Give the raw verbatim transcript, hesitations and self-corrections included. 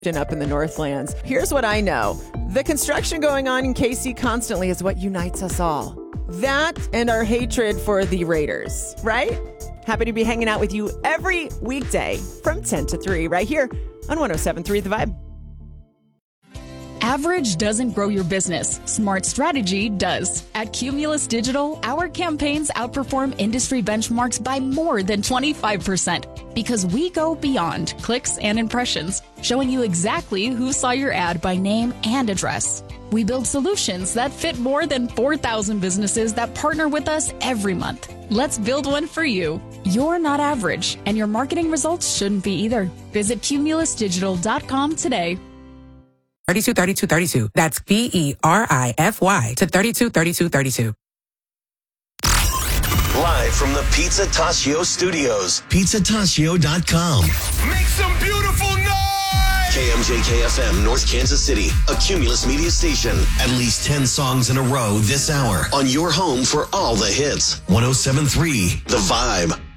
up in the Northlands. Here's what I know. The construction going on in K C constantly is what unites us all. That and our hatred for the Raiders, right? Happy to be hanging out with you every weekday from ten to three right here on one oh seven point three The Vibe. Average doesn't grow your business. Smart strategy does. At Cumulus Digital, our campaigns outperform industry benchmarks by more than twenty-five percent because we go beyond clicks and impressions, showing you exactly who saw your ad by name and address. We build solutions that fit more than four thousand businesses that partner with us every month. Let's build one for you. You're not average, and your marketing results shouldn't be either. Visit cumulus digital dot com today. thirty-two thirty-two thirty-two. That's B E R I F Y to thirty-two thirty-two thirty-two. Live from the Pizza Tascio studios, pizza tascio dot com. Make some beautiful noise! K M J K F M, North Kansas City, a Cumulus media station. At least ten songs in a row this hour on your home for all the hits. one oh seven point three The Vibe.